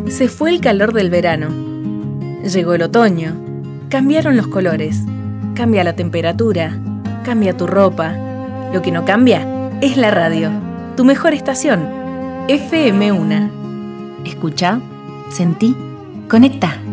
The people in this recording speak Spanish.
Se fue el calor del verano. Llegó el otoño. Cambiaron los colores. Cambia la temperatura. Cambia tu ropa. Lo que no cambia es la radio. Tu mejor estación. FM1. Escucha, sentí, conecta.